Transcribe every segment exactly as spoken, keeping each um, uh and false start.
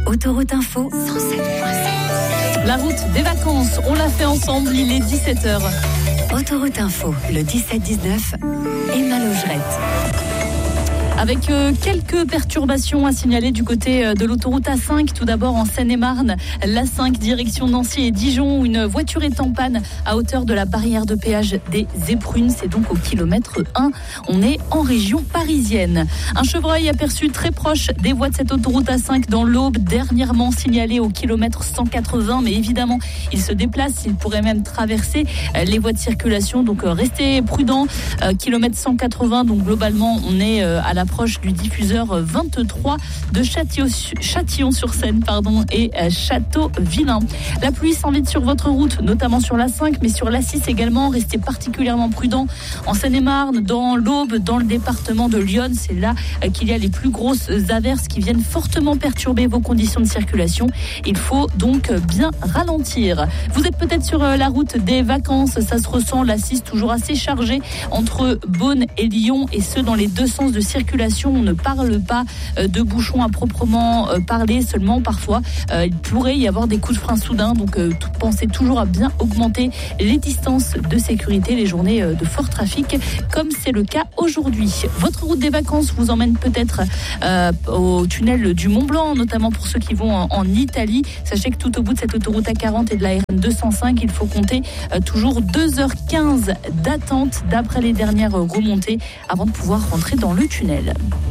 Autoroute Info cent sept virgule sept. La route des vacances, on l'a fait ensemble, il est dix-sept heures. Autoroute Info, le dix-sept dix-neuf, Emma Logerette. Avec euh, quelques perturbations à signaler du côté euh, de l'autoroute A cinq. Tout d'abord en Seine-et-Marne, l'A cinq direction Nancy et Dijon, où une voiture est en panne à hauteur de la barrière de péage des Éprunes. C'est donc au kilomètre un. On est en région parisienne. Un chevreuil aperçu très proche des voies de cette autoroute A cinq dans l'Aube, dernièrement signalé au kilomètre cent quatre-vingts. Mais évidemment, il se déplace, il pourrait même traverser euh, les voies de circulation. Donc euh, restez prudents. Euh, kilomètre cent quatre-vingts, donc globalement, on est euh, à la proche du diffuseur vingt-trois de Châtillon-sur-Seine pardon, et Château-Vilain. La pluie s'invite sur votre route, notamment sur l'A cinq, mais sur l'A six également. Restez particulièrement prudents en Seine-et-Marne, dans l'Aube, dans le département de Lyon. C'est là qu'il y a les plus grosses averses qui viennent fortement perturber vos conditions de circulation. Il faut donc bien ralentir. Vous êtes peut-être sur la route des vacances, ça se ressent, l'A six toujours assez chargée entre Beaune et Lyon, et ce dans les deux sens de circulation. On ne parle pas de bouchons à proprement parler, seulement parfois euh, il pourrait y avoir des coups de frein soudains, donc euh, pensez toujours à bien augmenter les distances de sécurité, les journées euh, de fort trafic comme c'est le cas aujourd'hui. Votre route des vacances vous emmène peut-être euh, au tunnel du Mont Blanc, notamment pour ceux qui vont en, en Italie. Sachez que tout au bout de cette autoroute A quarante et de la R N deux cent cinq, il faut compter euh, toujours deux heures quinze d'attente d'après les dernières remontées avant de pouvoir rentrer dans le tunnel.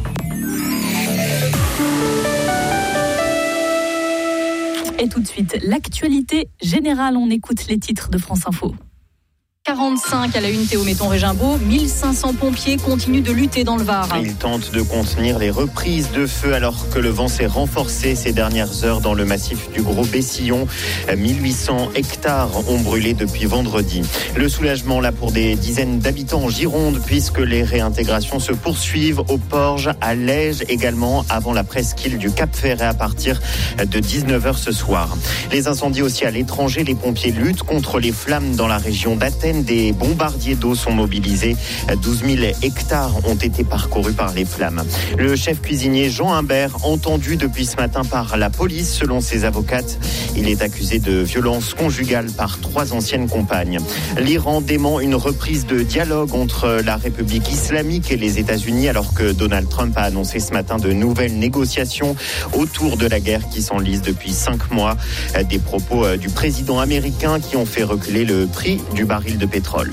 Et tout de suite, l'actualité générale, on écoute les titres de France Info. quarante-cinq à la une, Théo Metton-Régimbaud. mille cinq cents pompiers continuent de lutter dans le Var. Ils tentent de contenir les reprises de feu alors que le vent s'est renforcé ces dernières heures dans le massif du Gros-Bessillon. mille huit cents hectares ont brûlé depuis vendredi. Le soulagement là pour des dizaines d'habitants en Gironde puisque les réintégrations se poursuivent au Porge, à Lège également, avant la presqu'île du Cap-Ferret à partir de dix-neuf heures ce soir. Les incendies aussi à l'étranger, les pompiers luttent contre les flammes dans la région d'Athènes. Des bombardiers d'eau sont mobilisés. douze mille hectares ont été parcourus par les flammes. Le chef cuisinier Jean Imbert, entendu depuis ce matin par la police, selon ses avocates, il est accusé de violence conjugale par trois anciennes compagnes. L'Iran dément une reprise de dialogue entre la République islamique et les États-Unis alors que Donald Trump a annoncé ce matin de nouvelles négociations autour de la guerre qui s'enlise depuis cinq mois. Des propos du président américain qui ont fait reculer le prix du baril de pétrole.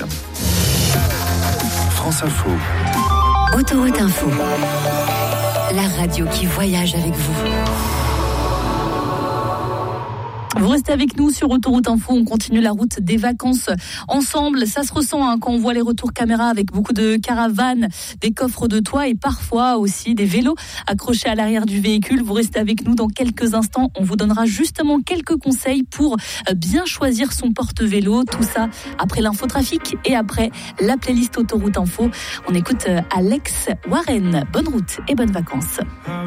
France Info. Autoroute Info. La radio qui voyage avec vous. Vous restez avec nous sur Autoroute Info, on continue la route des vacances ensemble. Ça se ressent hein, quand on voit les retours caméra avec beaucoup de caravanes, des coffres de toit et parfois aussi des vélos accrochés à l'arrière du véhicule. Vous restez avec nous dans quelques instants. On vous donnera justement quelques conseils pour bien choisir son porte-vélo. Tout ça après l'infotrafic et après la playlist Autoroute Info. On écoute Alex Warren. Bonne route et bonnes vacances.